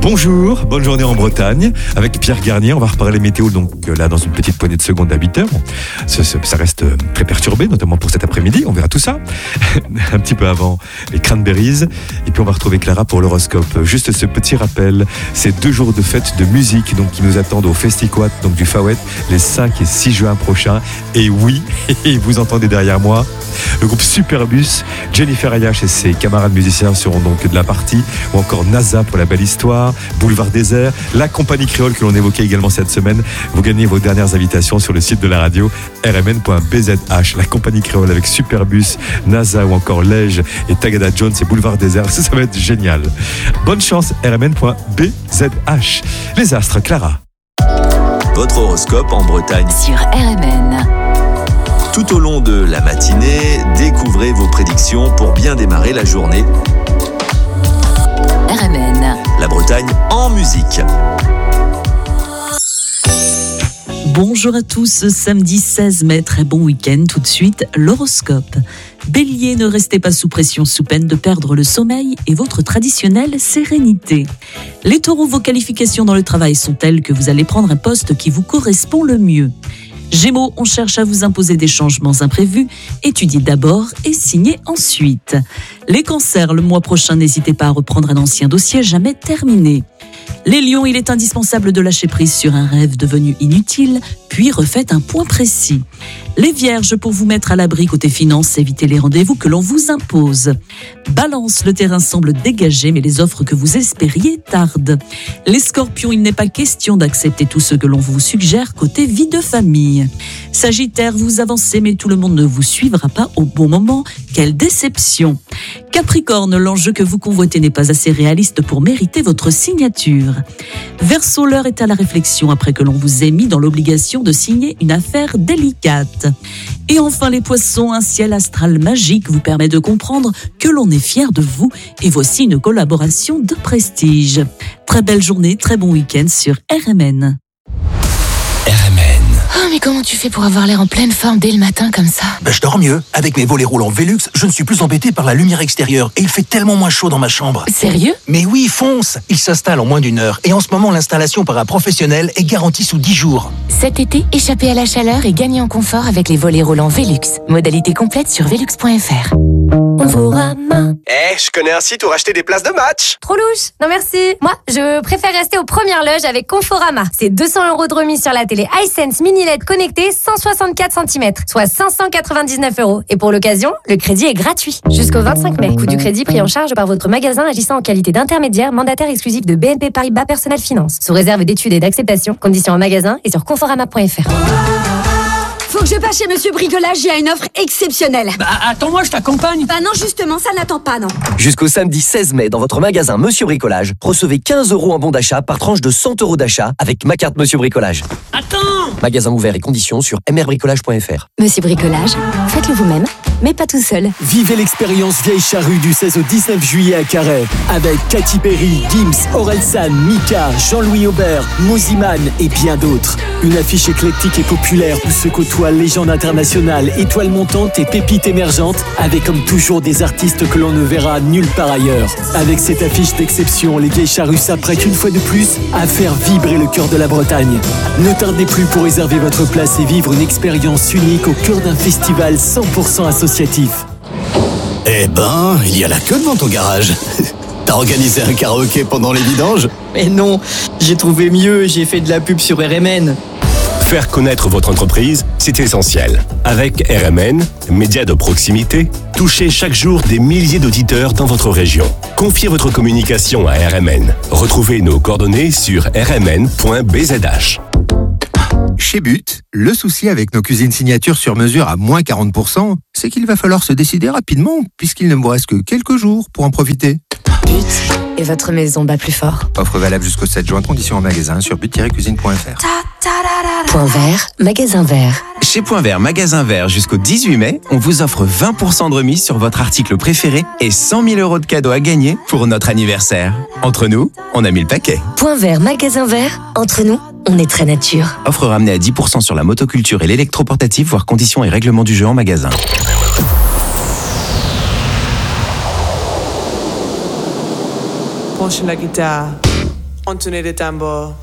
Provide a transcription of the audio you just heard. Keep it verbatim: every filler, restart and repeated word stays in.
Bonjour, bonne journée en Bretagne. Avec Pierre Garnier, on va reparler météo donc là dans une petite poignée de secondes à huit heures. Ça, ça reste très perturbé, notamment pour cet après-midi. On verra tout ça. Un petit peu avant les cranberries. Et puis on va retrouver Clara pour l'horoscope. Juste ce petit rappel, c'est deux jours de fête de musique donc, qui nous attendent au Festiquat donc du Fawet les cinq et six juin prochains. Et oui, vous entendez derrière moi, le groupe Superbus, Jennifer Ayash et ses camarades musiciens seront donc de la partie, ou encore NASA pour la belle histoire, Boulevard Désert, la compagnie créole que l'on évoquait également cette semaine. Vous gagnez vos dernières invitations sur le site de la radio r m n point b z h. La compagnie créole avec Superbus, NASA ou encore Lège et Tagada Jones et Boulevard Désert, ça, ça va être génial. Bonne chance, r m n point b z h. Les astres, Clara. Votre horoscope en Bretagne sur R M N. Tout au long de la matinée, découvrez vos prédictions pour bien démarrer la journée. R M N. La Bretagne en musique. Bonjour à tous, samedi seize mai, très bon week-end. Tout de suite, l'horoscope. Bélier, ne restez pas sous pression sous peine de perdre le sommeil et votre traditionnelle sérénité. Les taureaux, vos qualifications dans le travail sont telles que vous allez prendre un poste qui vous correspond le mieux. Gémeaux, on cherche à vous imposer des changements imprévus. Étudiez d'abord et signez ensuite. Les cancers, le mois prochain, n'hésitez pas à reprendre un ancien dossier jamais terminé. Les lions, il est indispensable de lâcher prise sur un rêve devenu inutile, puis refaites un point précis. Les vierges, pour vous mettre à l'abri côté finances, évitez les rendez-vous que l'on vous impose. Balance, le terrain semble dégagé, mais les offres que vous espériez tardent. Les scorpions, il n'est pas question d'accepter tout ce que l'on vous suggère côté vie de famille. Sagittaire, vous avancez, mais tout le monde ne vous suivra pas au bon moment. Quelle déception! Capricorne, l'enjeu que vous convoitez n'est pas assez réaliste pour mériter votre signature. Verseau, l'heure est à la réflexion après que l'on vous ait mis dans l'obligation de signer une affaire délicate. Et enfin les poissons, un ciel astral magique vous permet de comprendre que l'on est fier de vous et voici une collaboration de prestige. Très belle journée, très bon week-end sur R M N. R M N. Oh, mais comment tu fais pour avoir l'air en pleine forme dès le matin comme ça? Ben, je dors mieux. Avec mes volets roulants Velux, je ne suis plus embêté par la lumière extérieure et il fait tellement moins chaud dans ma chambre. Sérieux? Mais oui, fonce! Il s'installe en moins d'une heure et en ce moment, l'installation par un professionnel est garantie sous dix jours. Cet été, échappez à la chaleur et gagnez en confort avec les volets roulants Velux. Modalité complète sur velux point f r. Conforama. Eh, hey, je connais un site où racheter des places de match. Trop louche. Non merci. Moi, je préfère rester aux premières loges avec Conforama. C'est deux cents euros de remise sur la télé iSense Mini L E D connectée cent soixante-quatre centimètres, soit cinq cent quatre-vingt-dix-neuf euros. Et pour l'occasion, le crédit est gratuit. Jusqu'au vingt-cinq mai. Coût du crédit pris en charge par votre magasin agissant en qualité d'intermédiaire, mandataire exclusif de B N P Paribas Personnel Finance. Sous réserve d'études et d'acceptation. Conditions en magasin et sur conforama point f r. Faut que je passe chez Monsieur Bricolage, il y a une offre exceptionnelle. Bah attends-moi, je t'accompagne. Bah non, justement, ça n'attend pas, non. Jusqu'au samedi seize mai, dans votre magasin Monsieur Bricolage, recevez quinze euros en bon d'achat par tranche de cent euros d'achat avec ma carte Monsieur Bricolage. Attends! Magasin ouvert et conditions sur m r bricolage point f r. Monsieur Bricolage, faites-le vous-même, mais pas tout seul. Vivez l'expérience Vieille Charrue du seize au dix-neuf juillet à Carhaix avec Katy Perry, Gims, Orelsan, Mika, Jean-Louis Aubert, Moziman et bien d'autres. Une affiche éclectique et populaire où se côtoient légendes internationales, étoiles montantes et pépites émergentes, avec comme toujours des artistes que l'on ne verra nulle part ailleurs. Avec cette affiche d'exception, les Vieilles Charrues s'apprêtent une fois de plus à faire vibrer le cœur de la Bretagne. Ne tardez plus pour réserver votre place et vivre une expérience unique au cœur d'un festival cent pour cent associatif. Eh ben, il y a la queue devant ton garage. T'as organisé un karaoké pendant les vidanges? Mais non, j'ai trouvé mieux, j'ai fait de la pub sur R M N. Faire connaître votre entreprise, c'est essentiel. Avec R M N, média de proximité, touchez chaque jour des milliers d'auditeurs dans votre région. Confiez votre communication à R M N. Retrouvez nos coordonnées sur r m n point b z h. Chez But, le souci avec nos cuisines signatures sur mesure à moins quarante pour cent, c'est qu'il va falloir se décider rapidement, puisqu'il ne vous reste que quelques jours pour en profiter. But, et votre maison bat plus fort. Offre valable jusqu'au sept juin, conditions en magasin sur but tiret cuisine point f r. Point vert, magasin vert. Chez Point Vert, magasin vert, jusqu'au dix-huit mai, on vous offre vingt pour cent de remise sur votre article préféré et cent mille euros de cadeaux à gagner pour notre anniversaire. Entre nous, on a mis le paquet. Point vert, magasin vert, entre nous, on est très nature. Offre ramenée à dix pour cent sur la motoculture et l'électroportatif, voire conditions et règlements du jeu en magasin. Penche la guitare. on tenait les tambours.